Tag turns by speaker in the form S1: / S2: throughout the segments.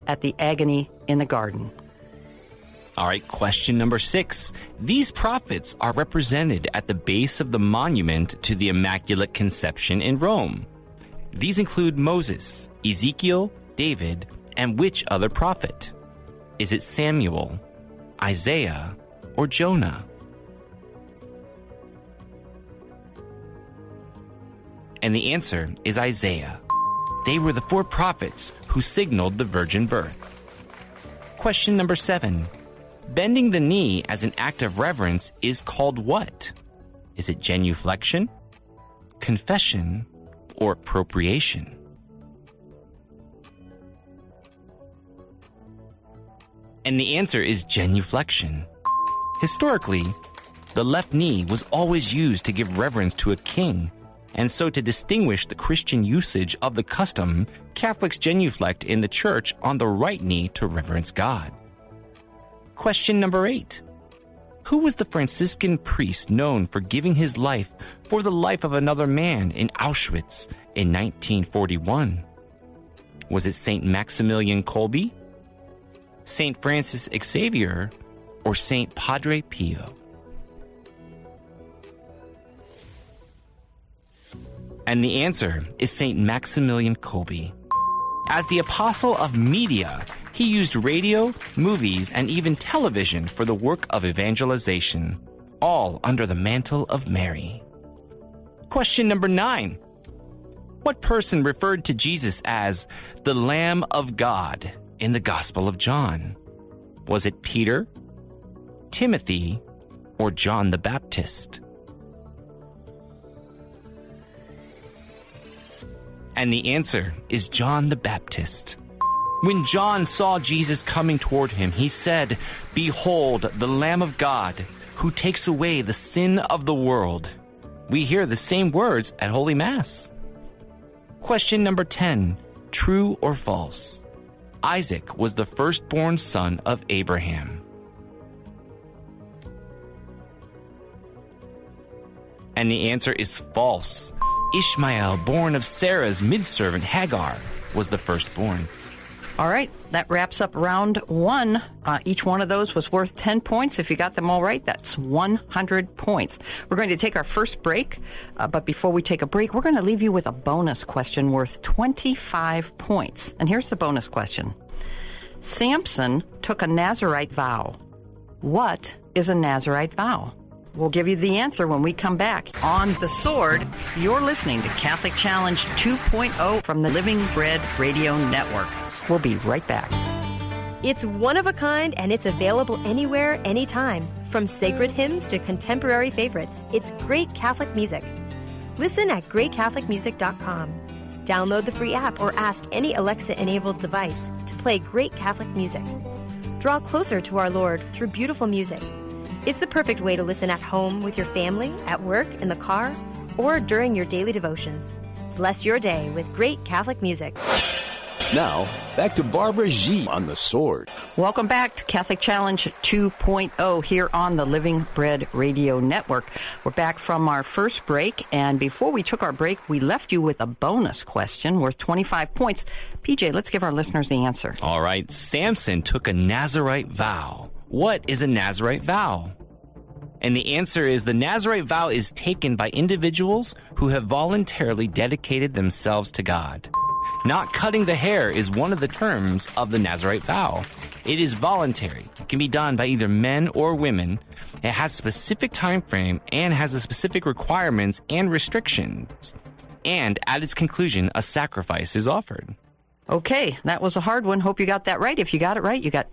S1: at the agony in the garden?
S2: All right, question number 6. These prophets are represented at the base of the monument to the Immaculate Conception in Rome. These include Moses, Ezekiel, David, and which other prophet? Is it Samuel, Isaiah, or Jonah? And the answer is Isaiah. They were the 4 prophets who signaled the virgin birth. Question number 7. Bending the knee as an act of reverence is called what? Is it genuflection, confession, or appropriation? And the answer is genuflection. Historically, the left knee was always used to give reverence to a king, and so to distinguish the Christian usage of the custom, Catholics genuflect in the church on the right knee to reverence God. Question number 8. Who was the Franciscan priest known for giving his life for the life of another man in Auschwitz in 1941? Was it St. Maximilian Kolbe, St. Francis Xavier, or St. Padre Pio? And the answer is St. Maximilian Kolbe. As the apostle of media, he used radio, movies, and even television for the work of evangelization, all under the mantle of Mary. Question number 9. What person referred to Jesus as the Lamb of God in the Gospel of John? Was it Peter, Timothy, or John the Baptist? And the answer is John the Baptist. When John saw Jesus coming toward him, he said, "Behold, the Lamb of God, who takes away the sin of the world." We hear the same words at Holy Mass. Question number 10. True or false? Isaac was the firstborn son of Abraham. And the answer is false. Ishmael, born of Sarah's maidservant Hagar, was the firstborn.
S1: All right, that wraps up round 1. Each one of those was worth 10 points. If you got them all right, that's 100 points. We're going to take our first break, but before we take a break, we're going to leave you with a bonus question worth 25 points. And here's the bonus question. Samson took a Nazirite vow. What is a Nazirite vow? We'll give you the answer when we come back on The Sword. You're listening to Catholic Challenge 2.0 from the Living Bread Radio Network. We'll be right back.
S3: It's one of a kind, and it's available anywhere, anytime. From sacred hymns to contemporary favorites, it's great Catholic music. Listen at greatcatholicmusic.com. Download the free app or ask any Alexa-enabled device to play great Catholic music. Draw closer to our Lord through beautiful music. It's the perfect way to listen at home with your family, at work, in the car, or during your daily devotions. Bless your day with great Catholic music.
S4: Now, back to Barbara G. on The Sword.
S1: Welcome back to Catholic Challenge 2.0 here on the Living Bread Radio Network. We're back from our first break, and before we took our break, we left you with a bonus question worth 25 points. PJ, let's give our listeners the answer.
S2: All right, Samson took a Nazirite vow. What is a Nazirite vow? And the answer is the Nazirite vow is taken by individuals who have voluntarily dedicated themselves to God. Not cutting the hair is one of the terms of the Nazirite vow. It is voluntary. It can be done by either men or women. It has a specific time frame and has a specific requirements and restrictions. And at its conclusion, a sacrifice is offered.
S1: Okay, that was a hard one. Hope you got that right. If you got it right, you got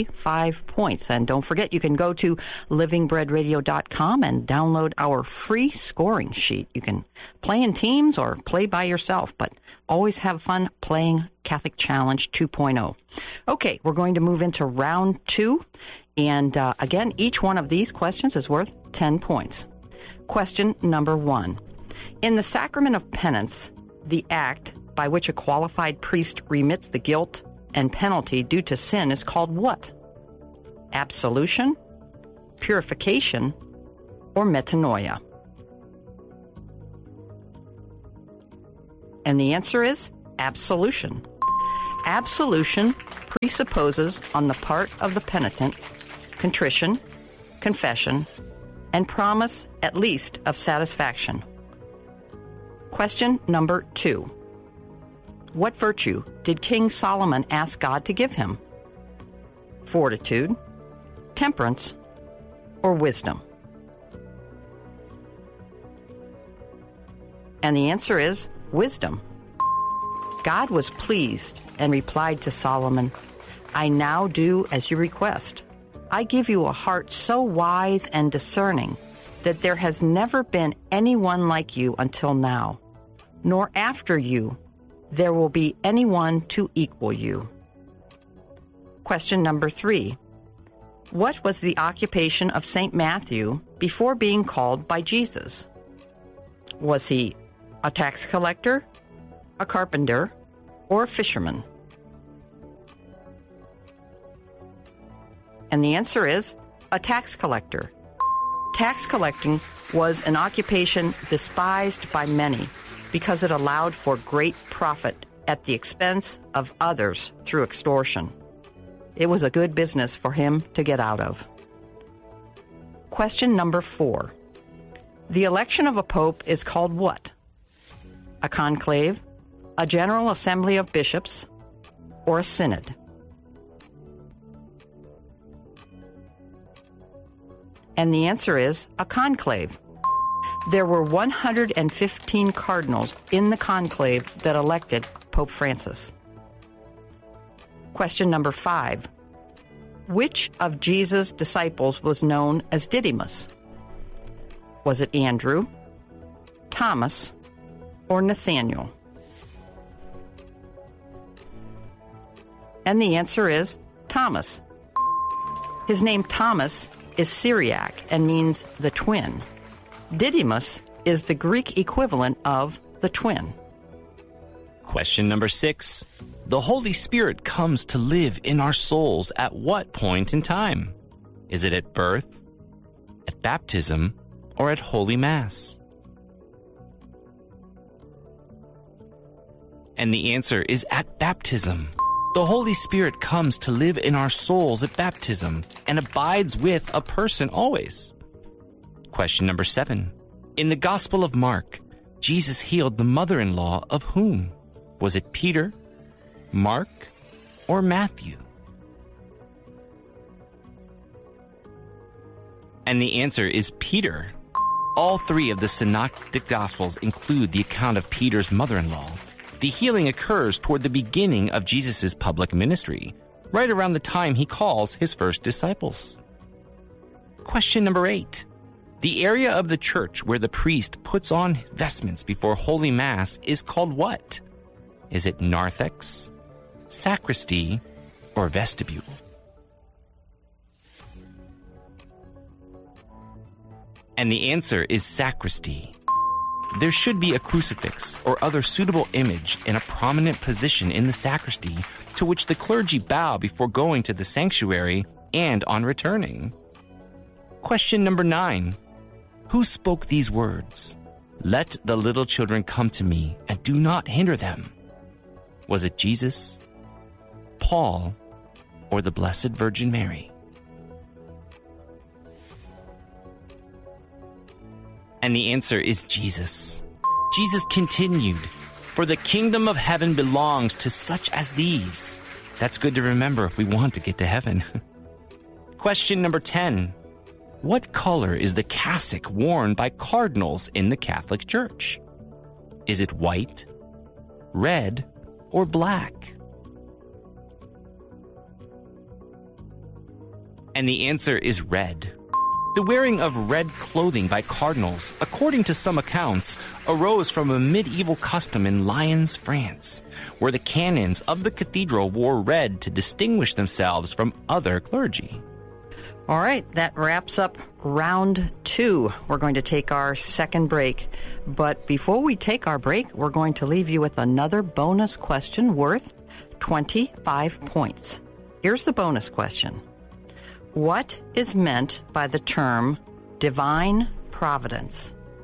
S1: 25 points. And don't forget, you can go to livingbreadradio.com and download our free scoring sheet. You can play in teams or play by yourself, but always have fun playing Catholic Challenge 2.0. Okay, we're going to move into round 2. And again, each one of these questions is worth 10 points. Question number 1. In the Sacrament of Penance, the act by which a qualified priest remits the guilt and penalty due to sin is called what? Absolution, purification, or metanoia? And the answer is absolution. absolution presupposes on the part of the penitent contrition, confession, and promise at least of satisfaction. Question number 2. What virtue did King Solomon ask God to give him? Fortitude, temperance, or wisdom? And the answer is wisdom. God was pleased and replied to Solomon, I now do as you request. I give you a heart so wise and discerning that there has never been anyone like you until now, nor after you there will be anyone to equal you. Question number 3. What was the occupation of St. Matthew before being called by Jesus? Was he a tax collector, a carpenter, or a fisherman? And the answer is a tax collector. Tax collecting was an occupation despised by many because it allowed for great profit at the expense of others through extortion. It was a good business for him to get out of. Question number 4. The election of a pope is called what? A conclave, a general assembly of bishops, or a synod? And the answer is a conclave. There were 115 cardinals in the conclave that elected Pope Francis. Question number 5. Which of Jesus' disciples was known as Didymus? Was it Andrew, Thomas, or Nathaniel? And the answer is Thomas. His name Thomas is Syriac and means the twin. Didymus is the Greek equivalent of the twin.
S2: Question number 6. The Holy Spirit comes to live in our souls at what point in time? Is it at birth, at baptism, or at Holy Mass? And the answer is at baptism. The Holy Spirit comes to live in our souls at baptism and abides with a person always. Question number 7. In the Gospel of Mark, Jesus healed the mother-in-law of whom? Was it Peter, Mark, or Matthew? And the answer is Peter. All 3 of the Synoptic Gospels include the account of Peter's mother-in-law. The healing occurs toward the beginning of Jesus' public ministry, right around the time he calls his first disciples. Question number 8. The area of the church where the priest puts on vestments before Holy Mass is called what? Is it narthex, sacristy, or vestibule? And the answer is sacristy. There should be a crucifix or other suitable image in a prominent position in the sacristy to which the clergy bow before going to the sanctuary and on returning. Question number 9. Who spoke these words? Let the little children come to me and do not hinder them. Was it Jesus, Paul, or the Blessed Virgin Mary? And the answer is Jesus. Jesus continued, for the kingdom of heaven belongs to such as these. That's good to remember if we want to get to heaven. Question number 10. What color is the cassock worn by cardinals in the Catholic Church? Is it white, red, or black? And the answer is red. The wearing of red clothing by cardinals, according to some accounts, arose from a medieval custom in Lyons, France, where the canons of the cathedral wore red to distinguish themselves from other clergy.
S1: All right, that wraps up round 2. We're going to take our second break. But before we take our break, we're going to leave you with another bonus question worth 25 points. Here's the bonus question. What is meant by the term divine providence?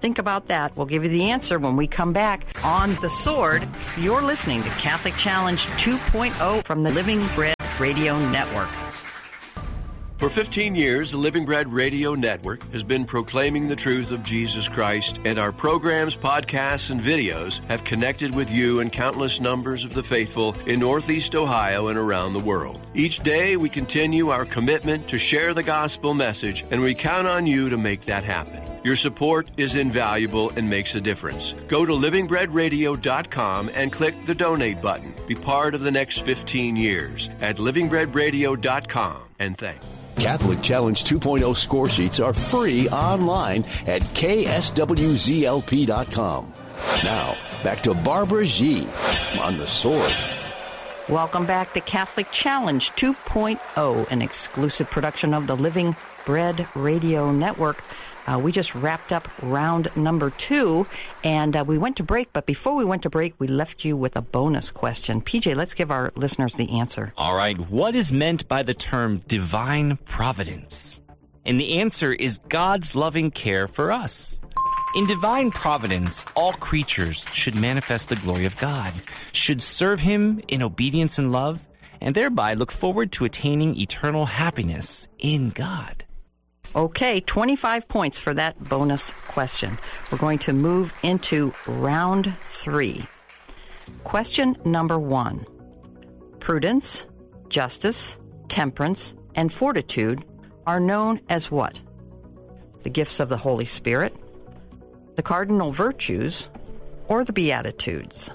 S1: Think about that. We'll give you the answer when we come back on The Sword. You're listening to Catholic Challenge 2.0 from the Living Bread Radio Network.
S5: For 15 years, the Living Bread Radio Network has been proclaiming the truth of Jesus Christ, and our programs, podcasts, and videos have connected with you and countless numbers of the faithful in Northeast Ohio and around the world. Each day, we continue our commitment to share the gospel message, and we count on you to make that happen. Your support is invaluable and makes a difference. Go to livingbreadradio.com and click the donate button. Be part of the next 15 years at livingbreadradio.com, and thanks.
S4: Catholic Challenge 2.0 score sheets are free online at kswzlp.com. Now, back to Barbara G. on The Sword.
S1: Welcome back to Catholic Challenge 2.0, an exclusive production of the Living Bread Radio Network. We just wrapped up round number 2, and we went to break. But before we went to break, we left you with a bonus question. PJ, let's give our listeners the answer.
S2: All right. What is meant by the term divine providence? And the answer is God's loving care for us. In divine providence, all creatures should manifest the glory of God, should serve Him in obedience and love, and thereby look forward to attaining eternal happiness in God.
S1: Okay, 25 points for that bonus question. We're going to move into round 3. Question number 1. Prudence, justice, temperance, and fortitude are known as what? The gifts of the Holy Spirit, the cardinal virtues, or the Beatitudes?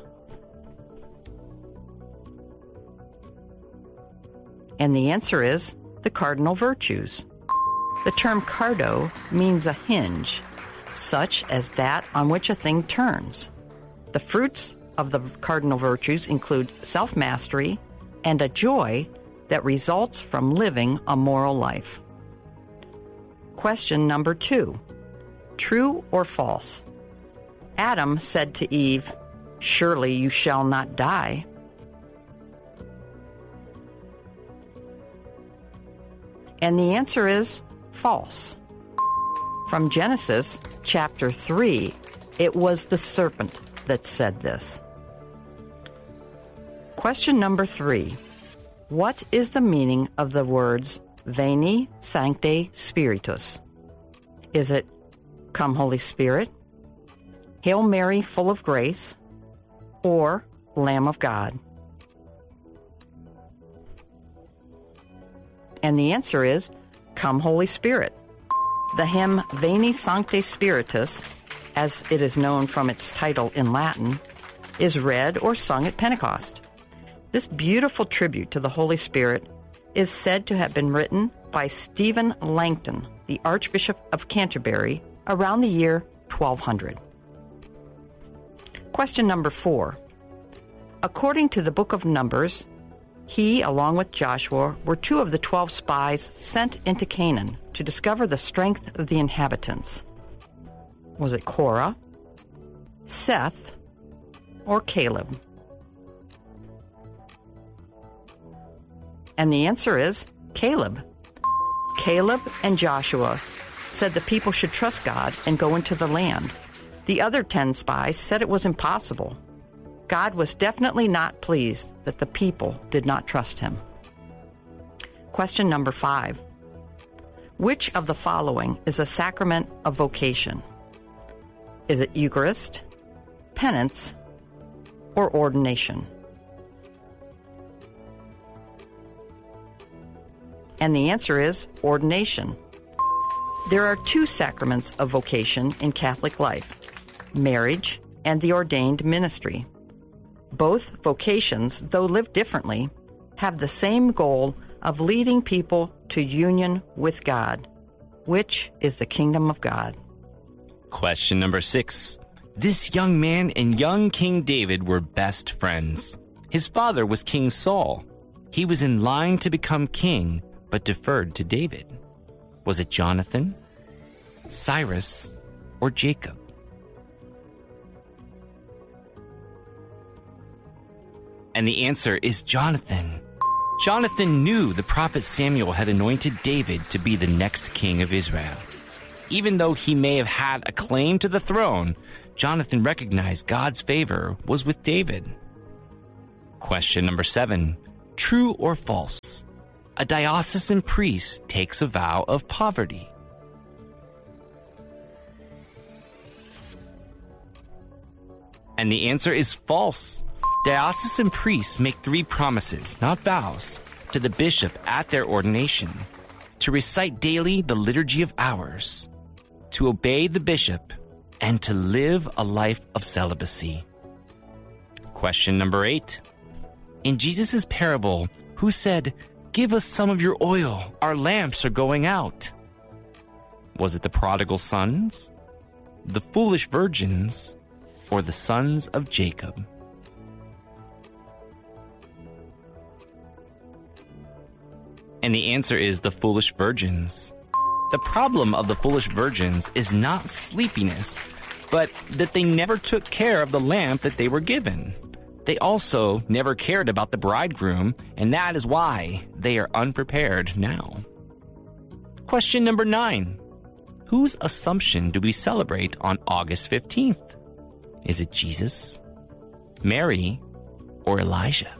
S1: And the answer is the cardinal virtues. The term cardo means a hinge, such as that on which a thing turns. The fruits of the cardinal virtues include self-mastery and a joy that results from living a moral life. Question number 2. True or false? Adam said to Eve, "Surely you shall not die." And the answer is false. From Genesis chapter 3, it was the serpent that said this. Question number 3. What is the meaning of the words Veni Sancte Spiritus? Is it Come Holy Spirit, Hail Mary full of grace, or Lamb of God? And the answer is Come Holy Spirit. The hymn Veni Sancte Spiritus, as it is known from its title in Latin, is read or sung at Pentecost. This beautiful tribute to the Holy Spirit is said to have been written by Stephen Langton, the Archbishop of Canterbury, around the year 1200. Question number 4. According to the Book of Numbers, he, along with Joshua, were 2 of the 12 spies sent into Canaan to discover the strength of the inhabitants. Was it Korah, Seth, or Caleb? And the answer is Caleb. Caleb and Joshua said the people should trust God and go into the land. The other 10 spies said it was impossible. God was definitely not pleased that the people did not trust him. Question number 5. Which of the following is a sacrament of vocation? Is it Eucharist, penance, or ordination? And the answer is ordination. There are 2 sacraments of vocation in Catholic life, marriage and the ordained ministry. Both vocations, though lived differently, have the same goal of leading people to union with God, which is the kingdom of God.
S2: Question number 6. This young man and young King David were best friends. His father was King Saul. He was in line to become king, but deferred to David. Was it Jonathan, Cyrus, or Jacob? And the answer is Jonathan. Jonathan knew the prophet Samuel had anointed David to be the next king of Israel. even though he may have had a claim to the throne, Jonathan recognized God's favor was with David. Question number 7. True or false? A diocesan priest takes a vow of poverty. And the answer is false. Diocesan priests make 3 promises, not vows, to the bishop at their ordination: to recite daily the Liturgy of Hours, to obey the bishop, and to live a life of celibacy. Question number 8. In Jesus' parable, who said, "Give us some of your oil, our lamps are going out"? Was it the prodigal sons, the foolish virgins, or the sons of Jacob? And the answer is the foolish virgins. The problem of the foolish virgins is not sleepiness, but that they never took care of the lamp that they were given. They also never cared about the bridegroom, and that is why they are unprepared now. Question number 9. Whose Assumption do we celebrate on August 15th? Is it Jesus, Mary, or Elijah?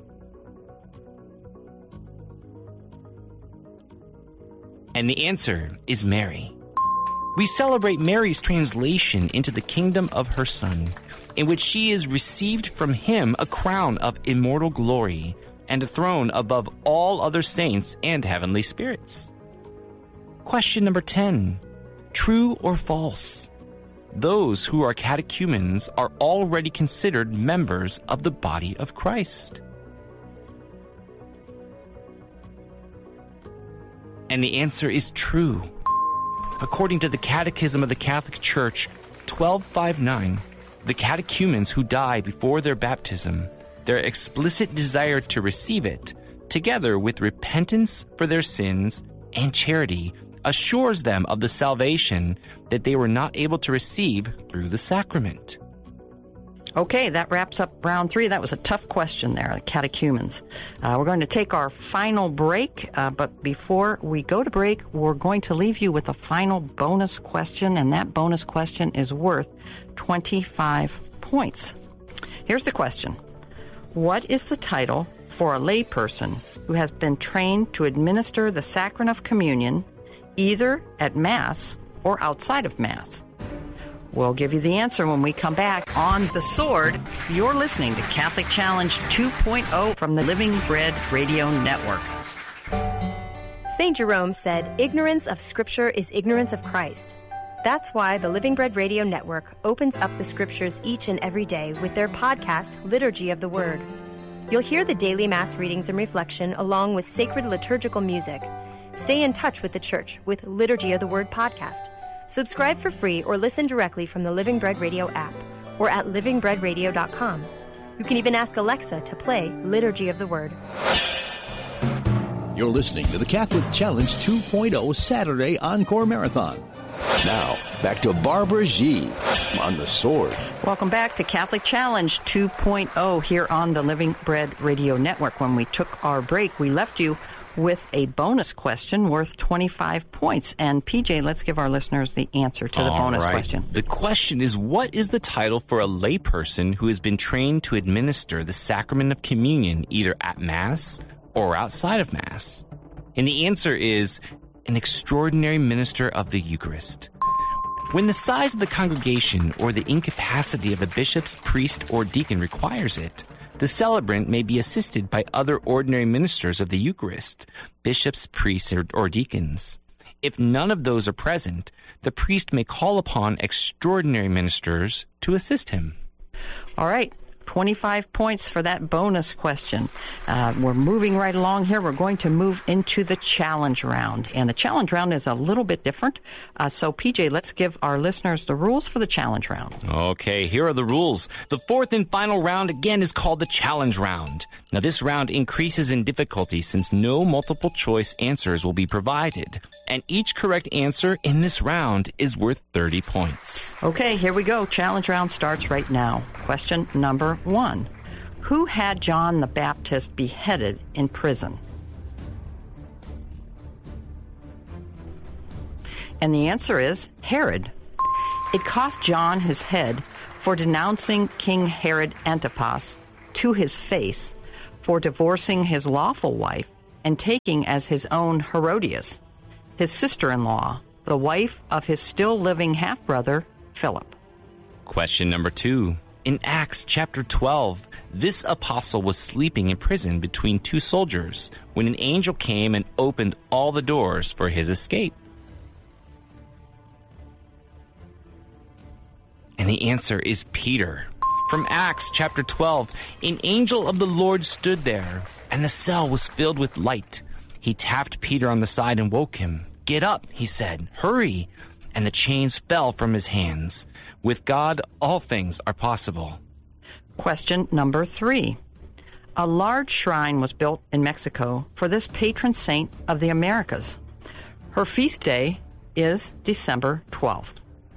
S2: And the answer is Mary. We celebrate Mary's translation into the kingdom of her Son, in which she is received from him a crown of immortal glory and a throne above all other saints and heavenly spirits. Question number 10. True or false? Those who are catechumens are already considered members of the body of Christ. And the answer is true. According to the Catechism of the Catholic Church, 1259, the catechumens who die before their baptism, their explicit desire to receive it, together with repentance for their sins and charity, assures them of the salvation that they were not able to receive through the sacrament.
S1: Okay, that wraps up round 3. That was a tough question there, the catechumens. We're going to take our final break, but before we go to break, we're going to leave you with a final bonus question, and that bonus question is worth 25 points. Here's the question. What is the title for a layperson who has been trained to administer the sacrament of communion either at Mass or outside of Mass? We'll give you the answer when we come back on The Sword. You're listening to Catholic Challenge 2.0 from the Living Bread Radio Network.
S3: St. Jerome said, "Ignorance of Scripture is ignorance of Christ." That's why the Living Bread Radio Network opens up the Scriptures each and every day with their podcast, Liturgy of the Word. You'll hear the daily Mass readings and reflection along with sacred liturgical music. Stay in touch with the Church with Liturgy of the Word podcast. Subscribe for free or listen directly from the Living Bread Radio app or at livingbreadradio.com. You can even ask Alexa to play Liturgy of the Word.
S4: You're listening to the Catholic Challenge 2.0 Saturday Encore Marathon. Now, back to Barbara G. on The Sword.
S1: Welcome back to Catholic Challenge 2.0 here on the Living Bread Radio Network. When we took our break, we left you with a bonus question worth 25 points. And PJ, let's give our listeners the answer to the bonus question.
S2: The question is, what is the title for a layperson who has been trained to administer the sacrament of communion either at Mass or outside of Mass? And the answer is an extraordinary minister of the Eucharist. When the size of the congregation or the incapacity of the bishop's priest or deacon requires it, the celebrant may be assisted by other ordinary ministers of the Eucharist, bishops, priests, or deacons. If none of those are present, the priest may call upon extraordinary ministers to assist him.
S1: All right. 25 points for that bonus question. We're moving right along here. We're going to move into the challenge round. And the challenge round is a little bit different. So, PJ, let's give our listeners the rules for the challenge round.
S2: Okay, here are the rules. The fourth and final round, again, is called the challenge round. Now, this round increases in difficulty since no multiple choice answers will be provided. And each correct answer in this round is worth 30 points.
S1: Okay, here we go. Challenge round starts right now. Question number 1. Who had John the Baptist beheaded in prison? And the answer is Herod. It cost John his head for denouncing King Herod Antipas to his face for divorcing his lawful wife and taking as his own Herodias, his sister-in-law, the wife of his still-living half-brother, Philip.
S2: Question number 2. In Acts chapter 12, this apostle was sleeping in prison between two soldiers when an angel came and opened all the doors for his escape. And the answer is Peter. From Acts chapter 12, an angel of the Lord stood there, and the cell was filled with light. He tapped Peter on the side and woke him. "Get up," he said. "Hurry." And the chains fell from his hands. With God, all things are possible.
S1: Question number 3. A large shrine was built in Mexico for this patron saint of the Americas. Her feast day is December 12th.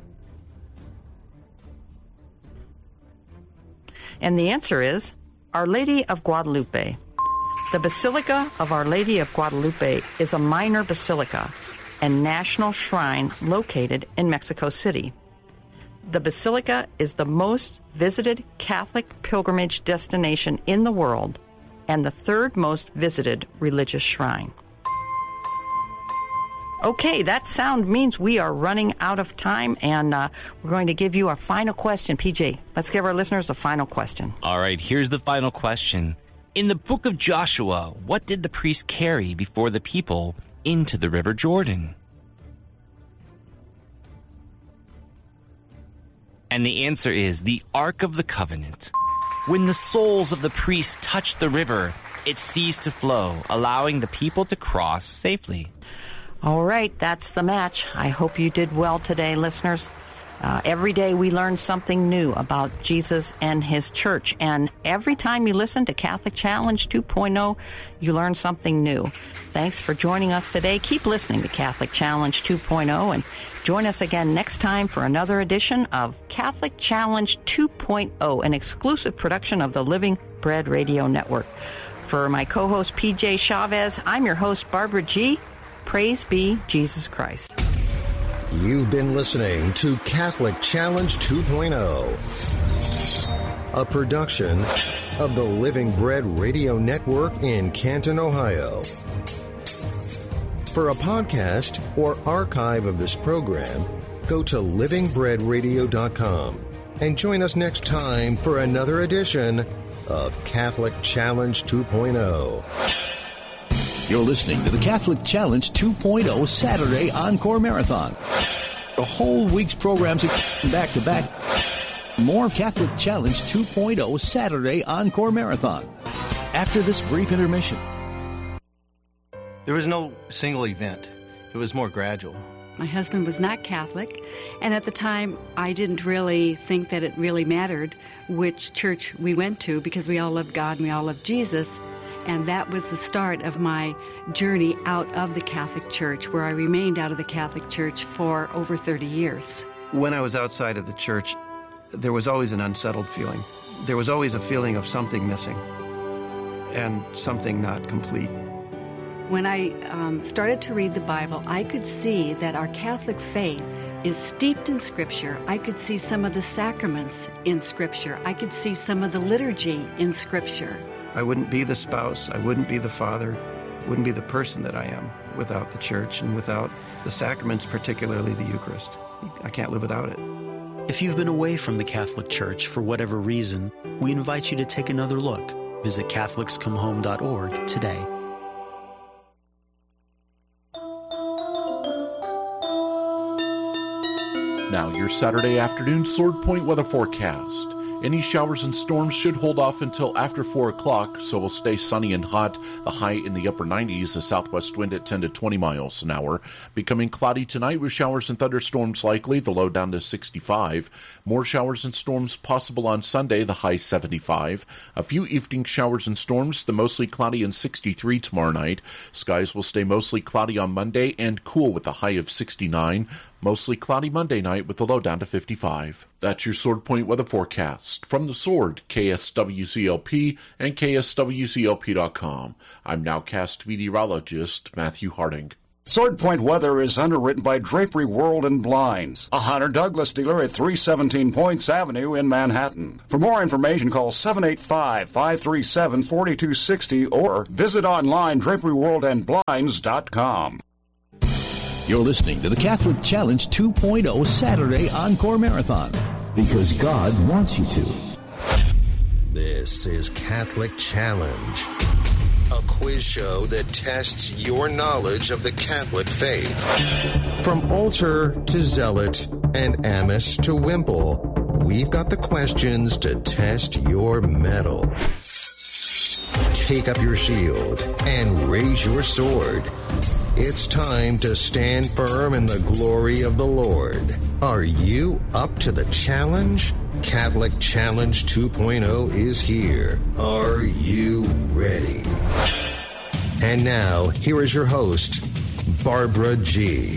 S1: And the answer is Our Lady of Guadalupe. The Basilica of Our Lady of Guadalupe is a minor basilica and national shrine located in Mexico City. The basilica is the most visited Catholic pilgrimage destination in the world and the third most visited religious shrine. Okay, that sound means we are running out of time, and we're going to give you our final question. PJ, let's give our listeners a final question.
S2: All right, here's the final question. In the book of Joshua, what did the priest carry before the people into the River Jordan? And the answer is the Ark of the Covenant. When the souls of the priests touched the river, it ceased to flow, allowing the people to cross safely.
S1: All right, that's the match. I hope you did well today, listeners. Every day we learn something new about Jesus and his church. And every time you listen to Catholic Challenge 2.0, you learn something new. Thanks for joining us today. Keep listening to Catholic Challenge 2.0 and join us again next time for another edition of Catholic Challenge 2.0, an exclusive production of the Living Bread Radio Network. For my co-host PJ Chavez, I'm your host Barbara G. Praise be Jesus Christ.
S6: You've been listening to Catholic Challenge 2.0, a production of the Living Bread Radio Network in Canton, Ohio. For a podcast or archive of this program, go to livingbreadradio.com and join us next time for another edition of Catholic Challenge 2.0.
S4: You're listening to the Catholic Challenge 2.0 Saturday Encore Marathon. A whole week's programs back-to-back. More Catholic Challenge 2.0 Saturday Encore Marathon after this brief intermission.
S7: There was no single event. It was more gradual.
S8: My husband was not Catholic, and at the time, I didn't really think that it really mattered which church we went to because we all loved God and we all loved Jesus. And that was the start of my journey out of the Catholic Church, where I remained out of the Catholic Church for over 30 years.
S7: When I was outside of the church, there was always an unsettled feeling. There was always a feeling of something missing and something not complete.
S8: When I started to read the Bible, I could see that our Catholic faith is steeped in Scripture. I could see some of the sacraments in Scripture. I could see some of the liturgy in Scripture.
S7: I wouldn't be the spouse, I wouldn't be the father, wouldn't be the person that I am without the church and without the sacraments, particularly the Eucharist. I can't live without it.
S9: If you've been away from the Catholic Church for whatever reason, we invite you to take another look. Visit CatholicsComeHome.org today.
S10: Now, your Saturday afternoon Sword Point weather forecast. Any showers and storms should hold off until after 4 o'clock, so will stay sunny and hot. The high in the upper 90s, the southwest wind at 10 to 20 miles an hour. Becoming cloudy tonight with showers and thunderstorms likely, the low down to 65. More showers and storms possible on Sunday, the high 75. A few evening showers and storms, the mostly cloudy and 63 tomorrow night. Skies will stay mostly cloudy on Monday and cool with a high of 69. Mostly cloudy Monday night with the low down to 55. That's your Sword Point weather forecast. From the Sword, KSWCLP and KSWCLP.com. I'm nowcast meteorologist Matthew Harding.
S11: Sword Point Weather is underwritten by Drapery World and Blinds, a Hunter Douglas dealer at 317 Points Avenue in Manhattan. For more information, call 785-537-4260 or visit online draperyworldandblinds.com.
S4: You're listening to the Catholic Challenge 2.0 Saturday Encore Marathon, because God wants you to.
S6: This is Catholic Challenge, a quiz show that tests your knowledge of the Catholic faith. From altar to zealot and amice to wimple, we've got the questions to test your mettle. Take up your shield and raise your sword. It's time to stand firm in the glory of the Lord. Are you up to the challenge? Catholic Challenge 2.0 is here. Are you ready? And now, here is your host, Barbara G.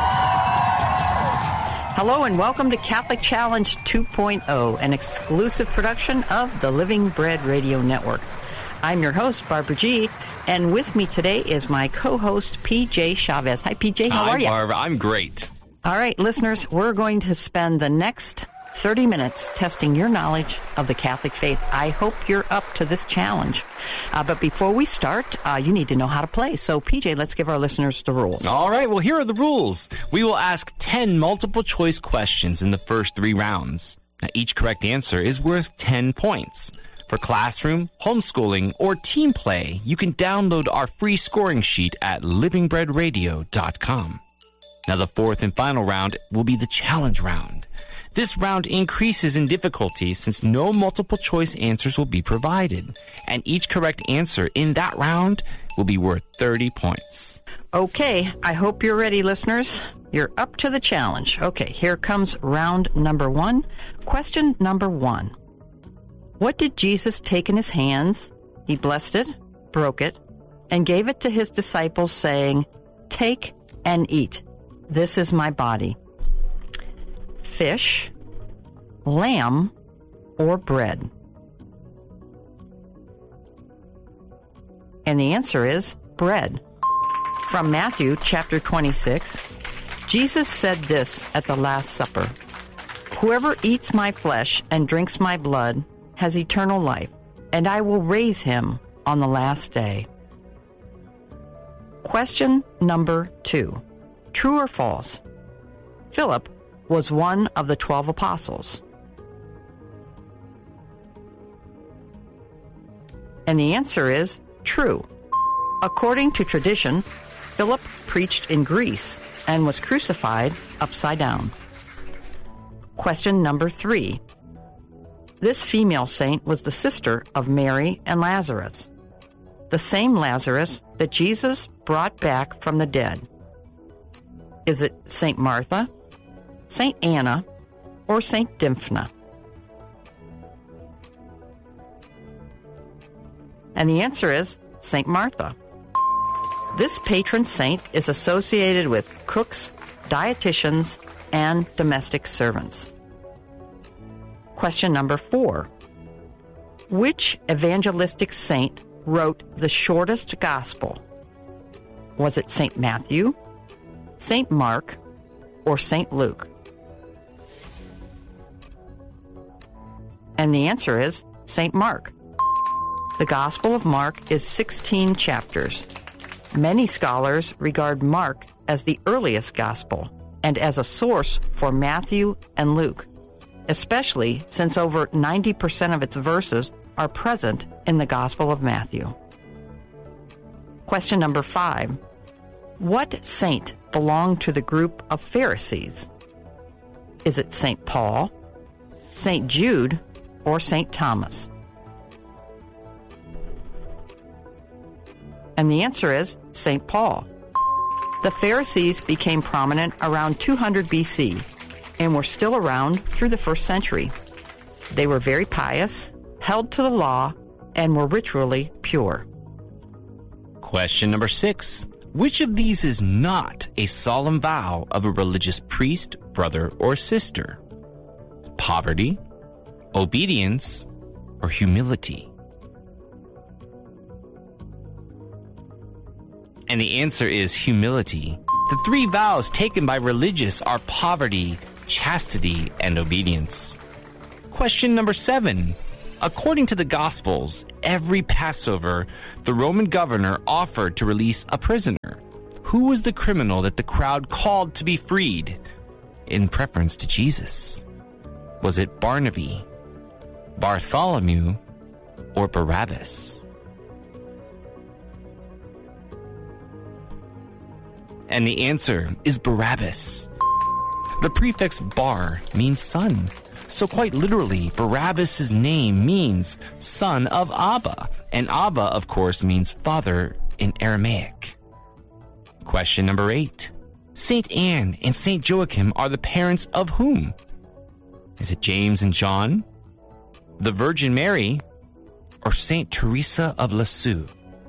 S1: Hello and welcome to Catholic Challenge 2.0, an exclusive production of the Living Bread Radio Network. I'm your host, Barbara G., and with me today is my co-host, PJ Chavez. Hi, PJ. How are you?
S2: Hi, Barbara. I'm great.
S1: All right, listeners, we're going to spend the next 30 minutes testing your knowledge of the Catholic faith. I hope you're up to this challenge. But before we start, you need to know how to play. So, PJ, let's give our listeners the rules.
S2: All right, well, here are the rules. We will ask 10 multiple-choice questions in the first 3 rounds. Now, each correct answer is worth 10 points. For classroom, homeschooling, or team play, you can download our free scoring sheet at livingbreadradio.com. Now, the fourth and final round will be the challenge round. This round increases in difficulty since no multiple-choice answers will be provided, and each correct answer in that round will be worth 30 points.
S1: Okay, I hope you're ready, listeners. You're up to the challenge. Okay, here comes round number 1. Question number 1. What did Jesus take in his hands? He blessed it, broke it, and gave it to his disciples, saying, "Take and eat. This is my body." Fish, lamb, or bread? And the answer is bread. From Matthew chapter 26, Jesus said this at the Last Supper, "Whoever eats my flesh and drinks my blood has eternal life, and I will raise him on the last day." Question number 2. True or false? Philip was one of the 12 apostles. And the answer is true. According to tradition, Philip preached in Greece and was crucified upside down. Question number 3. This female saint was the sister of Mary and Lazarus, the same Lazarus that Jesus brought back from the dead. Is it St. Martha, St. Anna, or St. Dymphna? And the answer is St. Martha. This patron saint is associated with cooks, dietitians, and domestic servants. Question number 4. Which evangelistic saint wrote the shortest gospel? Was it St. Matthew, St. Mark, or St. Luke? And the answer is St. Mark. The Gospel of Mark is 16 chapters. Many scholars regard Mark as the earliest gospel and as a source for Matthew and Luke, especially since over 90% of its verses are present in the Gospel of Matthew. Question number 5. What saint belonged to the group of Pharisees? Is it St. Paul, St. Jude, or St. Thomas? And the answer is St. Paul. The Pharisees became prominent around 200 BC and were still around through the 1st century. They were very pious, held to the law, and were ritually pure.
S2: Question number 6. Which of these is not a solemn vow of a religious priest, brother, or sister? Poverty, obedience, or humility? And the answer is humility. The three vows taken by religious are poverty, chastity, and obedience. Question number 7. According to the Gospels, every Passover, the Roman governor offered to release a prisoner. Who was the criminal that the crowd called to be freed in preference to Jesus? Was it Barnaby, Bartholomew, or Barabbas? And the answer is Barabbas. The prefix bar means son. So quite literally, Barabbas' name means son of Abba. And Abba, of course, means father in Aramaic. Question number 8. Saint Anne and Saint Joachim are the parents of whom? Is it James and John, the Virgin Mary, or Saint Teresa of Lisieux?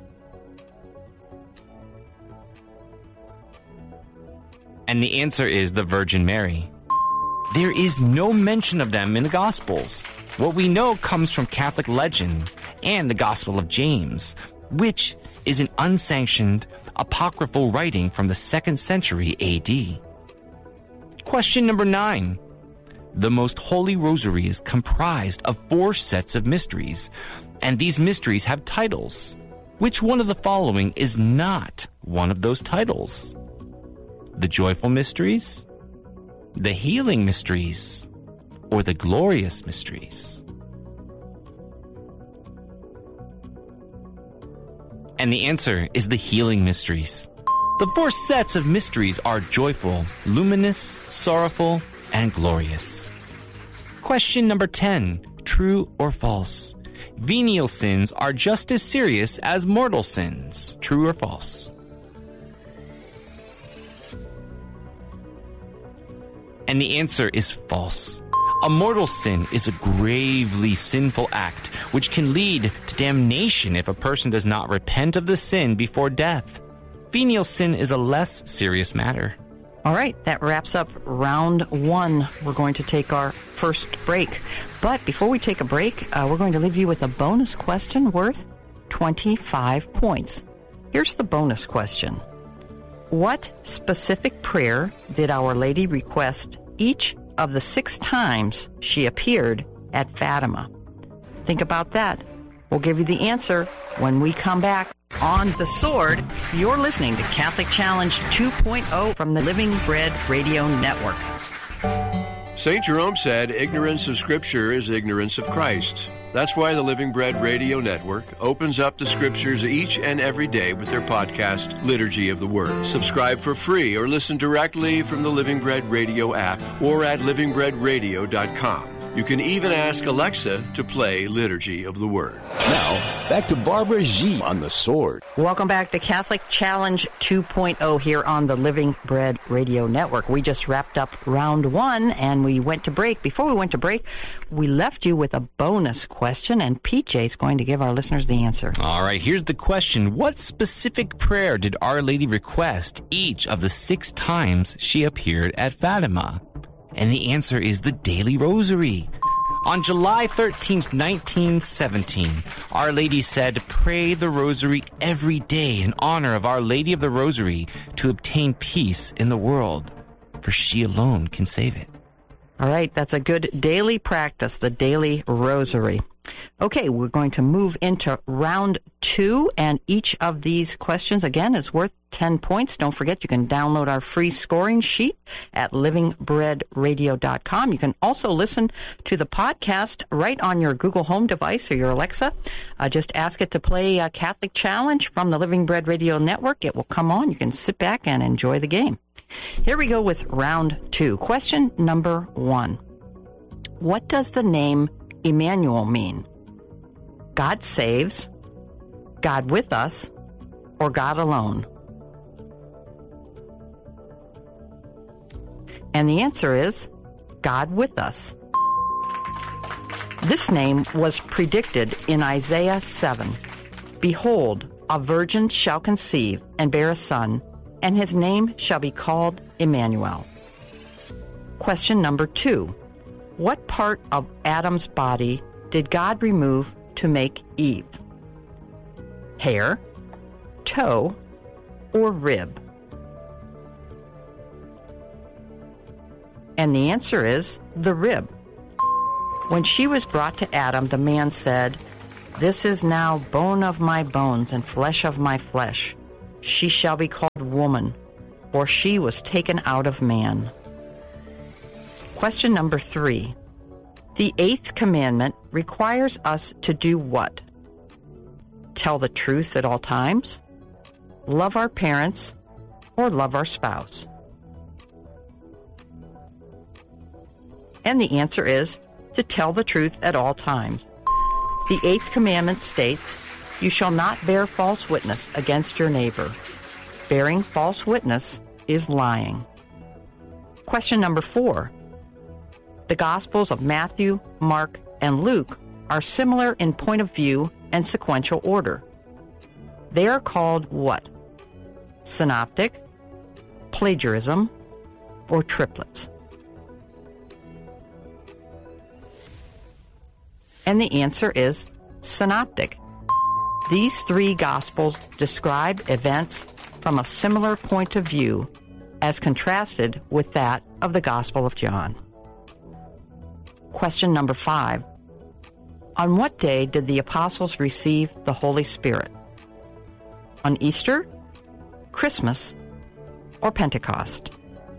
S2: And the answer is the Virgin Mary. There is no mention of them in the Gospels. What we know comes from Catholic legend and the Gospel of James, which is an unsanctioned apocryphal writing from the 2nd century AD. Question number 9. The Most Holy Rosary is comprised of 4 sets of mysteries, and these mysteries have titles. Which one of the following is not one of those titles? The Joyful Mysteries, the Healing Mysteries, or the Glorious Mysteries? And the answer is the Healing Mysteries. The 4 sets of mysteries are joyful, luminous, sorrowful, and glorious. Question number 10. True or false? Venial sins are just as serious as mortal sins. True or false? And the answer is false. A mortal sin is a gravely sinful act which can lead to damnation if a person does not repent of the sin before death. Venial sin is a less serious matter.
S1: All right, that wraps up round 1. We're going to take our first break. But before we take a break, we're going to leave you with a bonus question worth 25 points. Here's the bonus question. What specific prayer did Our Lady request each of the 6 times she appeared at Fatima? Think about that. We'll give you the answer when we come back on The Sword. You're listening to Catholic Challenge 2.0 from the Living Bread Radio Network.
S5: St. Jerome said, ignorance of Scripture is ignorance of Christ. That's why the Living Bread Radio Network opens up the Scriptures each and every day with their podcast, Liturgy of the Word. Subscribe for free or listen directly from the Living Bread Radio app or at livingbreadradio.com. You can even ask Alexa to play Liturgy of the Word.
S4: Now, back to Barbara G. on The Sword.
S1: Welcome back to Catholic Challenge 2.0 here on the Living Bread Radio Network. We just wrapped up round 1 and we went to break. Before we went to break, we left you with a bonus question, and PJ's going to give our listeners the answer.
S2: All right, here's the question. What specific prayer did Our Lady request each of the 6 times she appeared at Fatima? And the answer is the Daily Rosary. On July 13th, 1917, Our Lady said, "Pray the Rosary every day in honor of Our Lady of the Rosary to obtain peace in the world, for she alone can save it."
S1: All right, that's a good daily practice, the Daily Rosary. Okay, we're going to move into round 2, and each of these questions, again, is worth 10 points. Don't forget, you can download our free scoring sheet at livingbreadradio.com. You can also listen to the podcast right on your Google Home device or your Alexa. Just ask it to play Catholic Challenge from the Living Bread Radio Network. It will come on. You can sit back and enjoy the game. Here we go with round 2. Question number 1. What does the name Emmanuel mean? God saves, God with us, or God alone? And the answer is God with us. This name was predicted in Isaiah 7. Behold, a virgin shall conceive and bear a son, and his name shall be called Emmanuel. Question number 2. What part of Adam's body did God remove to make Eve? Hair, toe, or rib? And the answer is the rib. When she was brought to Adam, the man said, "This is now bone of my bones and flesh of my flesh. She shall be called woman, for she was taken out of man." Question number 3. The 8th commandment requires us to do what? Tell the truth at all times, love our parents, or love our spouse? And the answer is to tell the truth at all times. The 8th commandment states, "You shall not bear false witness against your neighbor." Bearing false witness is lying. Question number 4. The Gospels of Matthew, Mark, and Luke are similar in point of view and sequential order. They are called what? Synoptic, plagiarism, or triplets? And the answer is synoptic. These 3 Gospels describe events from a similar point of view as contrasted with that of the Gospel of John. Question number 5. On what day did the apostles receive the Holy Spirit? On Easter, Christmas, or Pentecost?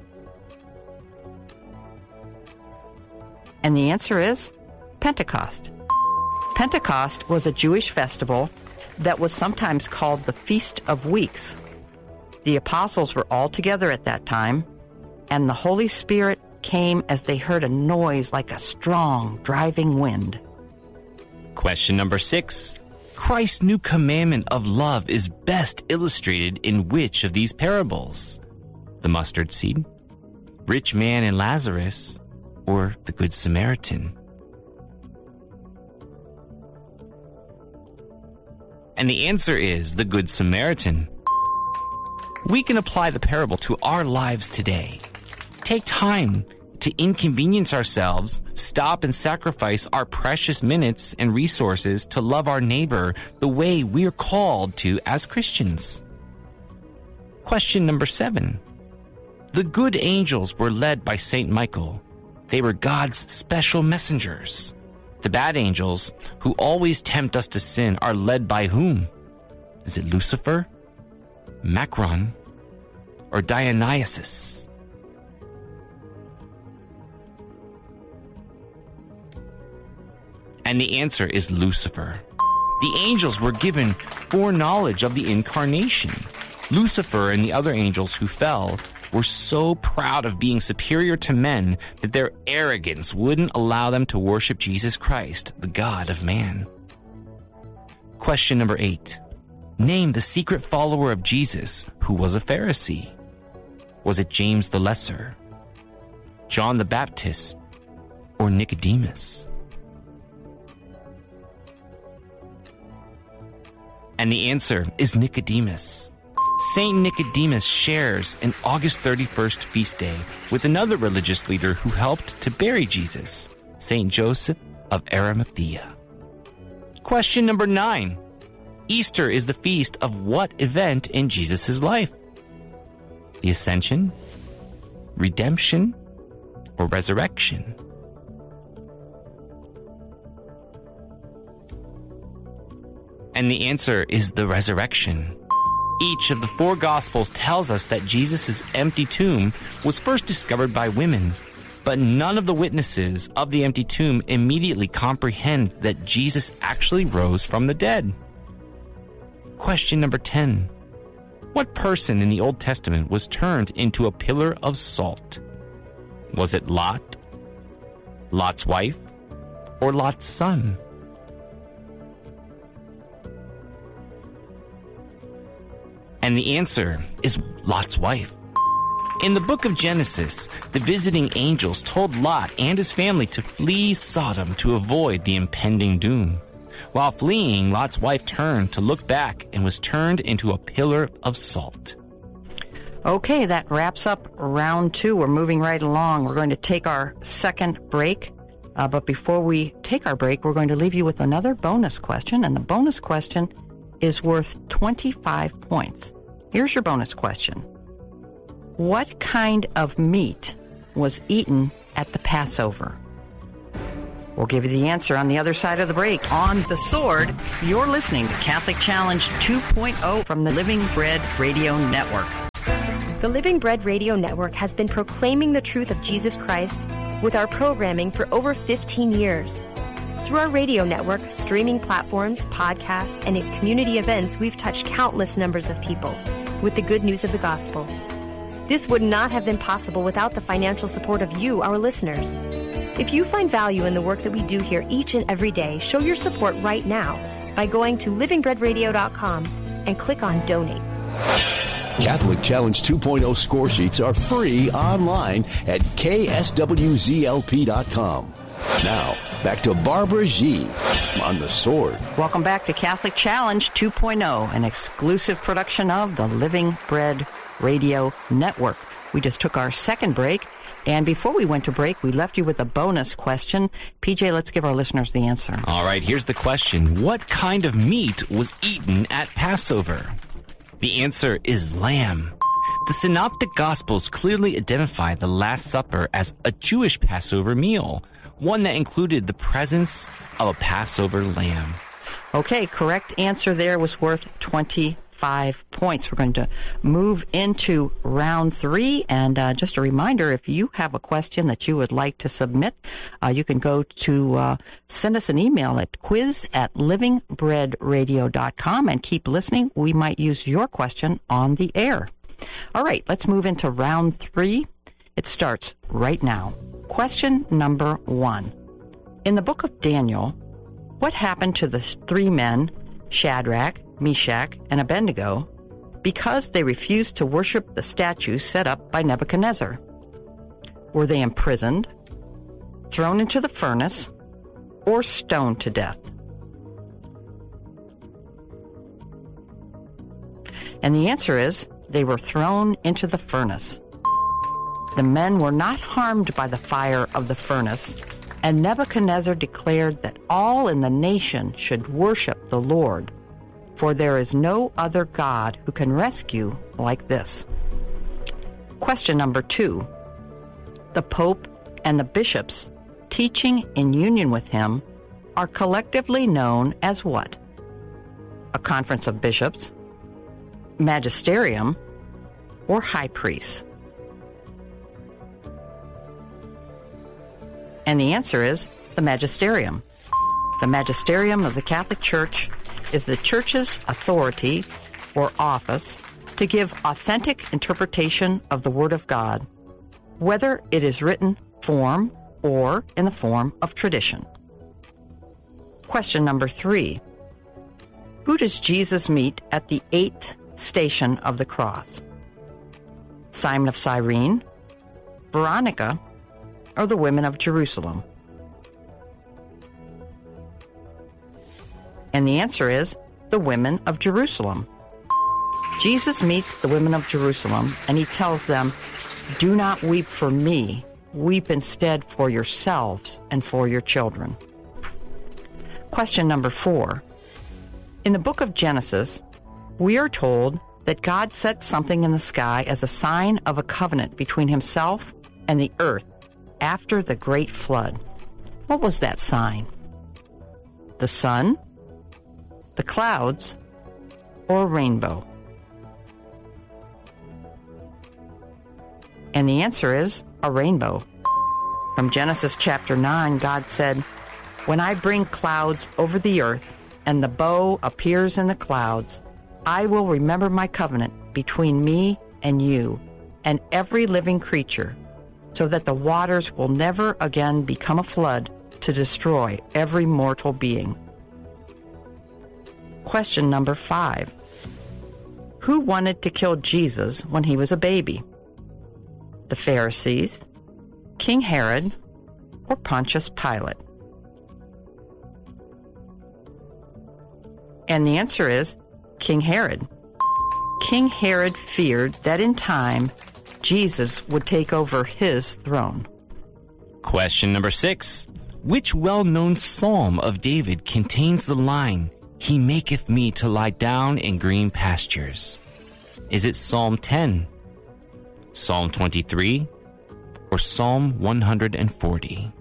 S1: And the answer is Pentecost. Pentecost was a Jewish festival that was sometimes called the Feast of Weeks. The apostles were all together at that time, and the Holy Spirit came as they heard a noise like a strong, driving wind.
S2: Question number 6. Christ's new commandment of love is best illustrated in which of these parables? The mustard seed, rich man and Lazarus, or the Good Samaritan? And the answer is the Good Samaritan. We can apply the parable to our lives today. Take time to inconvenience ourselves, stop and sacrifice our precious minutes and resources to love our neighbor the way we're called to as Christians. Question number 7. The good angels were led by St. Michael. They were God's special messengers. The bad angels, who always tempt us to sin, are led by whom? Is it Lucifer, Macron, or Dionysus? And the answer is Lucifer. The angels were given foreknowledge of the incarnation. Lucifer and the other angels who fell were so proud of being superior to men that their arrogance wouldn't allow them to worship Jesus Christ, the God of man. Question number 8. Name the secret follower of Jesus who was a Pharisee. Was it James the Lesser, John the Baptist, or Nicodemus? And the answer is Nicodemus. Saint Nicodemus shares an August 31st feast day with another religious leader who helped to bury Jesus, Saint Joseph of Arimathea. Question number 9. Easter is the feast of what event in Jesus' life? The Ascension, Redemption, or Resurrection? And the answer is the resurrection. Each of the 4 Gospels tells us that Jesus' empty tomb was first discovered by women, but none of the witnesses of the empty tomb immediately comprehend that Jesus actually rose from the dead. Question number 10. What person in the Old Testament was turned into a pillar of salt? Was it Lot, Lot's wife, or Lot's son? And the answer is Lot's wife. In the book of Genesis, the visiting angels told Lot and his family to flee Sodom to avoid the impending doom. While fleeing, Lot's wife turned to look back and was turned into a pillar of salt.
S1: Okay, that wraps up round 2. We're moving right along. We're going to take our second break. But before we take our break, we're going to leave you with another bonus question. And the bonus question is worth 25 points. Here's your bonus question. What kind of meat was eaten at the Passover? We'll give you the answer on the other side of the break. On The Sword, you're listening to Catholic Challenge 2.0 from the Living Bread Radio Network.
S3: The Living Bread Radio Network has been proclaiming the truth of Jesus Christ with our programming for over 15 years. Through our radio network, streaming platforms, podcasts, and in community events, we've touched countless numbers of people with the good news of the gospel. This would not have been possible without the financial support of you, our listeners. If you find value in the work that we do here each and every day, show your support right now by going to livingbreadradio.com and click on Donate.
S4: Catholic Challenge 2.0 score sheets are free online at kswzlp.com. Now, back to Barbara G. on The Sword.
S1: Welcome back to Catholic Challenge 2.0, an exclusive production of the Living Bread Radio Network. We just took our second break, and before we went to break, we left you with a bonus question. PJ, let's give our listeners the answer.
S2: All right, here's the question. What kind of meat was eaten at Passover? The answer is lamb. The Synoptic Gospels clearly identify the Last Supper as a Jewish Passover meal, one that included the presence of a Passover lamb.
S1: Okay, correct answer there was worth 25 points. We're going to move into round 3, and just a reminder, if you have a question that you would like to submit, you can go to send us an email at quiz@livingbreadradio.com and keep listening. We might use your question on the air. All right, let's move into round 3. It starts right now. Question number 1. In the book of Daniel, what happened to the 3 men, Shadrach, Meshach, and Abednego, because they refused to worship the statue set up by Nebuchadnezzar? Were they imprisoned, thrown into the furnace, or stoned to death? And the answer is, they were thrown into the furnace. The men were not harmed by the fire of the furnace, and Nebuchadnezzar declared that all in the nation should worship the Lord, for there is no other God who can rescue like this. Question number 2. The Pope and the bishops teaching in union with him are collectively known as what? A conference of bishops, magisterium, or high priest? And the answer is the magisterium. The magisterium of the Catholic Church is the Church's authority or office to give authentic interpretation of the Word of God, whether it is written form or in the form of tradition. Question number 3. Who does Jesus meet at the 8th station of the cross? Simon of Cyrene, Veronica, or the women of Jerusalem? And the answer is the women of Jerusalem. Jesus meets the women of Jerusalem, and he tells them, "Do not weep for me. Weep instead for yourselves and for your children." Question number 4. In the book of Genesis, we are told that God set something in the sky as a sign of a covenant between himself and the earth after the great flood. What was that sign? The sun, the clouds, or a rainbow? And the answer is a rainbow. From Genesis chapter 9, God said, "When I bring clouds over the earth and the bow appears in the clouds, I will remember my covenant between me and you and every living creature, so that the waters will never again become a flood to destroy every mortal being." Question number 5. Who wanted to kill Jesus when he was a baby? The Pharisees, King Herod, or Pontius Pilate? And the answer is King Herod. King Herod feared that in time, Jesus would take over his throne.
S2: Question number 6. Which well-known psalm of David contains the line, "He maketh me to lie down in green pastures"? Is it Psalm 10, Psalm 23, or Psalm 140?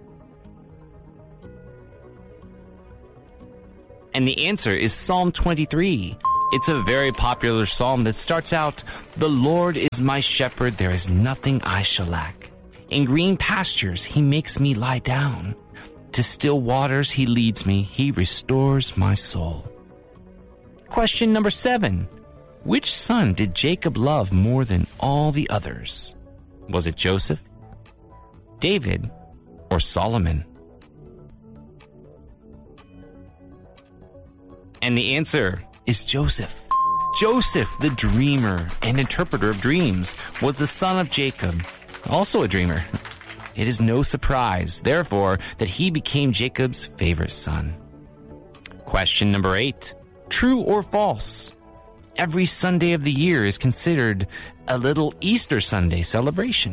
S2: And the answer is Psalm 23. It's a very popular psalm that starts out, "The Lord is my shepherd, there is nothing I shall lack. In green pastures he makes me lie down. To still waters he leads me, he restores my soul." Question number 7. Which son did Jacob love more than all the others? Was it Joseph, David, or Solomon? And the answer is Joseph. Joseph, the dreamer and interpreter of dreams, was the son of Jacob, also a dreamer. It is no surprise, therefore, that he became Jacob's favorite son. Question number 8. True or false? Every Sunday of the year is considered a little Easter Sunday celebration.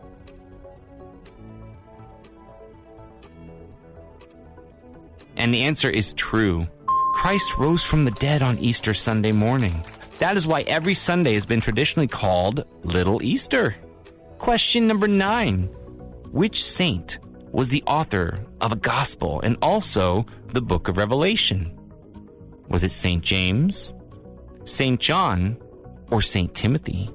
S2: And the answer is true. Christ rose from the dead on Easter Sunday morning. That is why every Sunday has been traditionally called Little Easter. Question number 9. Which saint was the author of a gospel and also the book of Revelation? Was it St. James, St. John, or St. Timothy?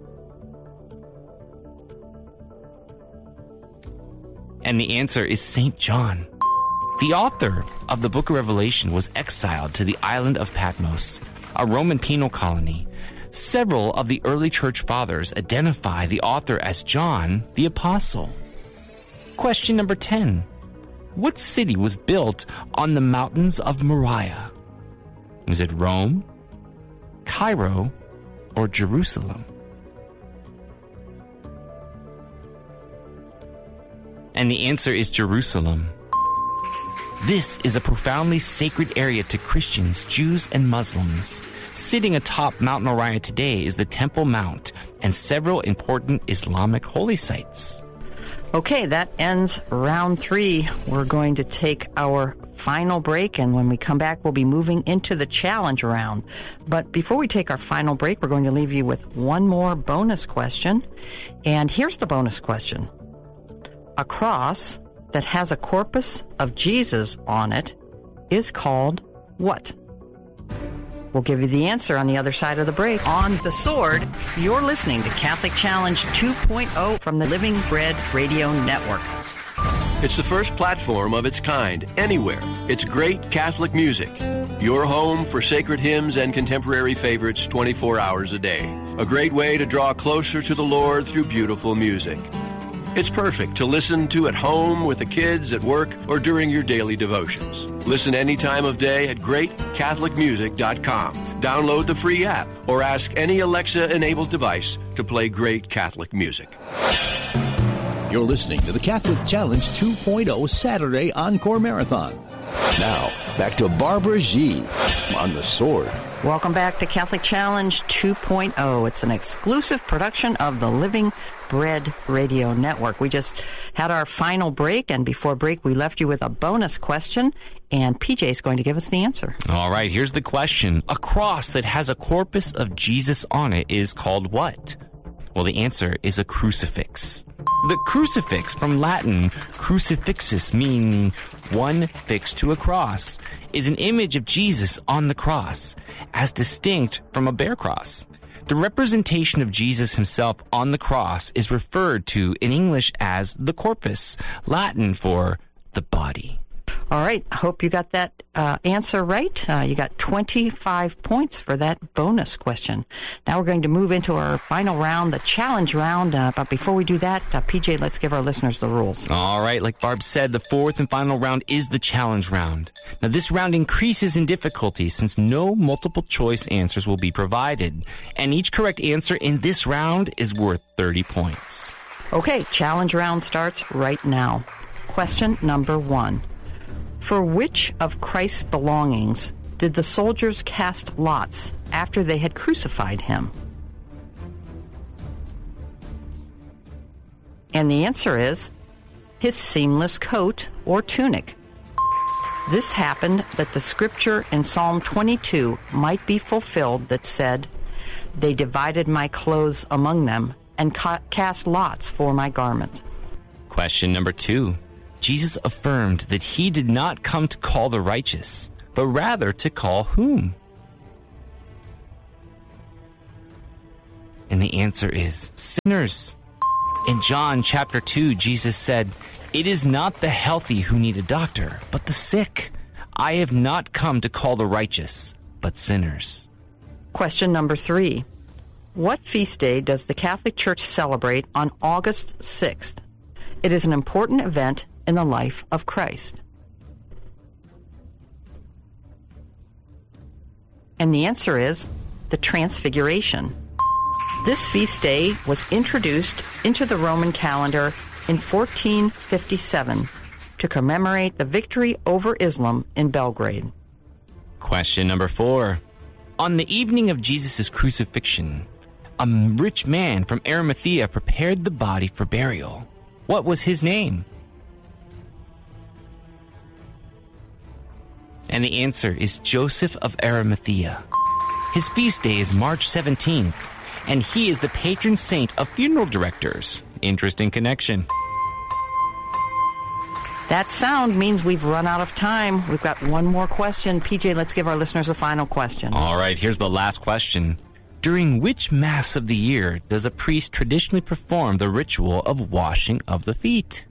S2: And the answer is St. John. The author of the book of Revelation was exiled to the island of Patmos, a Roman penal colony. Several of the early church fathers identify the author as John the Apostle. Question number 10. What city was built on the mountains of Moriah? Was it Rome, Cairo, or Jerusalem? And the answer is Jerusalem. This is a profoundly sacred area to Christians, Jews, and Muslims. Sitting atop Mount Moriah today is the Temple Mount and several important Islamic holy sites.
S1: Okay, that ends round 3. We're going to take our final break, and when we come back, we'll be moving into the challenge round. But before we take our final break, we're going to leave you with one more bonus question. And here's the bonus question. A cross that has a corpus of Jesus on it is called what? We'll give you the answer on the other side of the break. On The Sword, you're listening to Catholic Challenge 2.0 from the Living Bread Radio Network.
S5: It's the first platform of its kind anywhere. It's great Catholic music. Your home for sacred hymns and contemporary favorites 24 hours a day. A great way to draw closer to the Lord through beautiful music. It's perfect to listen to at home, with the kids, at work, or during your daily devotions. Listen any time of day at greatcatholicmusic.com. Download the free app or ask any Alexa-enabled device to play great Catholic music.
S4: You're listening to the Catholic Challenge 2.0 Saturday Encore Marathon. Now, back to Barbara G. on The Sword.
S1: Welcome back to Catholic Challenge 2.0. It's an exclusive production of the Living Bread Radio Network. We just had our final break, and before break, we left you with a bonus question, and PJ is going to give us the answer.
S2: All right, here's the question. A cross that has a corpus of Jesus on it is called what? Well, the answer is a crucifix. The crucifix, from Latin crucifixus, meaning one fixed to a cross, is an image of Jesus on the cross, as distinct from a bare cross. The representation of Jesus himself on the cross is referred to in English as the corpus, Latin for the body.
S1: All right, I hope you got that answer right. You got 25 points for that bonus question. Now we're going to move into our final round, the challenge round. But before we do that, PJ, let's give our listeners the rules.
S2: All right, like Barb said, the fourth and final round is the challenge round. Now this round increases in difficulty since no multiple choice answers will be provided. And each correct answer in this round is worth 30 points.
S1: Okay, challenge round starts right now. Question number 1. For which of Christ's belongings did the soldiers cast lots after they had crucified him? And the answer is his seamless coat or tunic. This happened that the scripture in Psalm 22 might be fulfilled that said, They divided my clothes among them and cast lots for my garment.
S2: Question number 2. Jesus affirmed that he did not come to call the righteous, but rather to call whom? And the answer is sinners. In John chapter 2, Jesus said, "It is not the healthy who need a doctor, but the sick. I have not come to call the righteous, but sinners."
S1: Question number 3. What feast day does the Catholic Church celebrate on August 6th? It is an important event in the life of Christ. And the answer is the Transfiguration. This feast day was introduced into the Roman calendar in 1457 to commemorate the victory over Islam in Belgrade.
S2: Question number 4. On the evening of Jesus' crucifixion, a rich man from Arimathea prepared the body for burial. What was his name? And the answer is Joseph of Arimathea. His feast day is March 17th, and he is the patron saint of funeral directors. Interesting connection.
S1: That sound means we've run out of time. We've got one more question. PJ, let's give our listeners a final question.
S2: All right, here's the last question. During which Mass of the year does a priest traditionally perform the ritual of washing of the feet?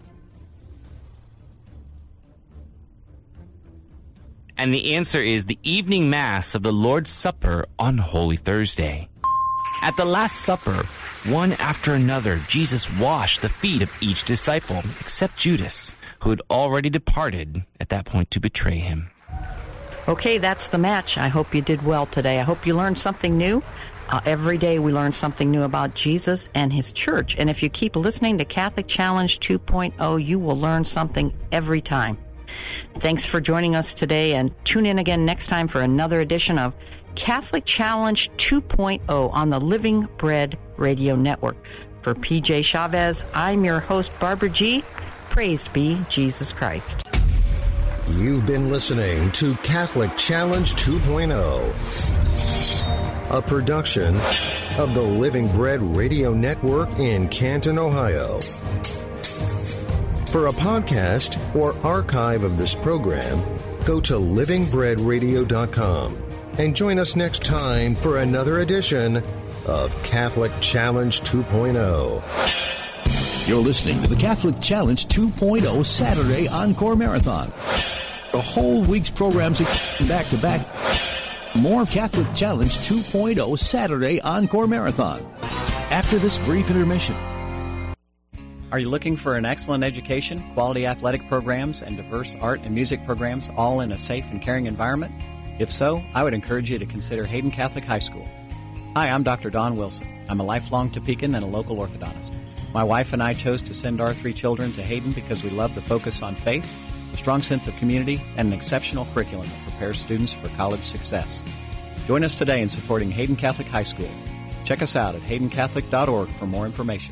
S2: And the answer is the evening Mass of the Lord's Supper on Holy Thursday. At the Last Supper, one after another, Jesus washed the feet of each disciple, except Judas, who had already departed at that point to betray him.
S1: Okay, that's the match. I hope you did well today. I hope you learned something new. Every day we learn something new about Jesus and his church. And if you keep listening to Catholic Challenge 2.0, you will learn something every time. Thanks for joining us today, and tune in again next time for another edition of Catholic Challenge 2.0 on the Living Bread Radio Network. For PJ Chavez, I'm your host, Barbara G. Praised be Jesus Christ.
S6: You've been listening to Catholic Challenge 2.0, a production of the Living Bread Radio Network in Canton, Ohio. For a podcast or archive of this program, go to livingbreadradio.com and join us next time for another edition of Catholic Challenge 2.0.
S4: You're listening to the Catholic Challenge 2.0 Saturday Encore Marathon. The whole week's programs are back to back. More Catholic Challenge 2.0 Saturday Encore Marathon after this brief intermission.
S12: Are you looking for an excellent education, quality athletic programs, and diverse art and music programs all in a safe and caring environment? If so, I would encourage you to consider Hayden Catholic High School. Hi, I'm Dr. Don Wilson. I'm a lifelong Topeka and a local orthodontist. My wife and I chose to send our 3 children to Hayden because we love the focus on faith, a strong sense of community, and an exceptional curriculum that prepares students for college success. Join us today in supporting Hayden Catholic High School. Check us out at haydencatholic.org for more information.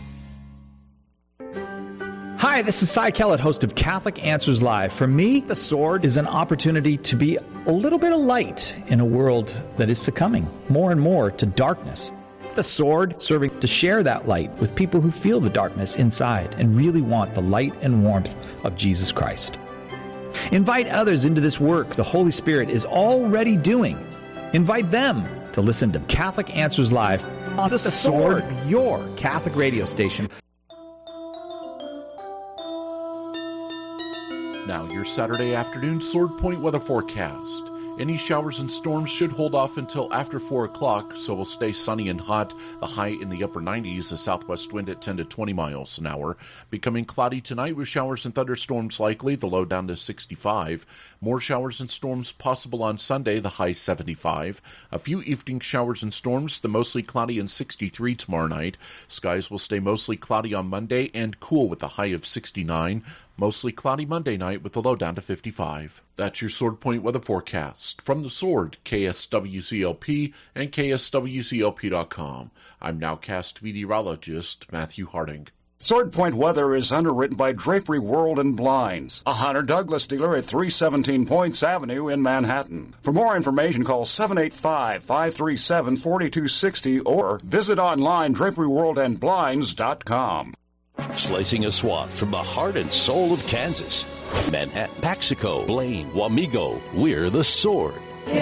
S13: Hi, this is Cy Kellett, host of Catholic Answers Live. For me, the sword is an opportunity to be a little bit of light in a world that is succumbing more and more to darkness. The sword serving to share that light with people who feel the darkness inside and really want the light and warmth of Jesus Christ. Invite others into this work the Holy Spirit is already doing. Invite them to listen to Catholic Answers Live on The Sword, your Catholic radio station.
S10: Now, your Saturday afternoon Sword Point weather forecast. Any showers and storms should hold off until after 4 o'clock, so will stay sunny and hot. The high in the upper 90s, a southwest wind at 10 to 20 miles an hour. Becoming cloudy tonight with showers and thunderstorms likely, the low down to 65. More showers and storms possible on Sunday, the high 75. A few evening showers and storms, the mostly cloudy and 63 tomorrow night. Skies will stay mostly cloudy on Monday and cool with a high of 69. Mostly cloudy Monday night with the low down to 55. That's your Sword Point weather forecast. From the Sword, KSWCLP and KSWCLP.com. I'm nowcast meteorologist Matthew Harding.
S11: Sword Point Weather is underwritten by Drapery World and Blinds, a Hunter Douglas dealer at 317 Points Avenue in Manhattan. For more information, call 785-537-4260 or visit online draperyworldandblinds.com.
S4: Slicing a swath from the heart and soul of Kansas. Manhattan, Paxico, Blaine, Wamego, we're the Sword.